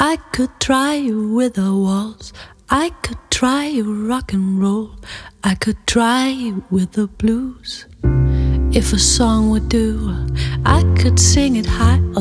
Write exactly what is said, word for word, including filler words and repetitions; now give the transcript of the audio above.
I could try you with a waltz. I could try you rock and roll. I could try you with the blues. If a song would do, I could sing it high or